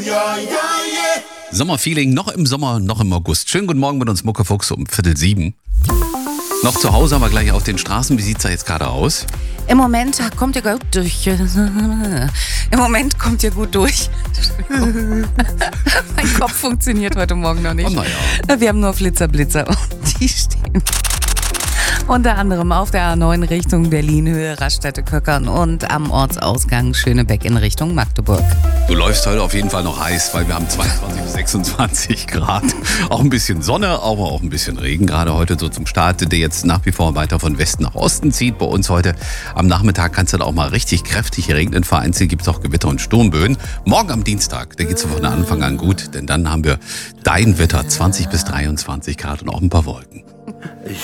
Sommerfeeling, noch im Sommer, noch im August. Schönen guten Morgen mit uns, Muckefuchs, um 6:45. Noch zu Hause, aber gleich auf den Straßen. Wie sieht's da jetzt gerade aus? Im Moment kommt ihr gut durch. Mein Kopf funktioniert heute Morgen noch nicht. Oh, naja. Wir haben nur Flitzer und die stehen unter anderem auf der A9 Richtung Berlin, Höhe Raststätte-Köckern und am Ortsausgang Schönebeck in Richtung Magdeburg. Du läufst heute auf jeden Fall noch heiß, weil wir haben 22 bis 26 Grad. Auch ein bisschen Sonne, aber auch ein bisschen Regen. Gerade heute so zum Start, der jetzt nach wie vor weiter von Westen nach Osten zieht. Bei uns heute am Nachmittag kann es dann auch mal richtig kräftig regnen. Vereinzelt gibt es auch Gewitter und Sturmböen. Morgen am Dienstag, da geht es von Anfang an gut. Denn dann haben wir dein Wetter, 20 bis 23 Grad und auch ein paar Wolken.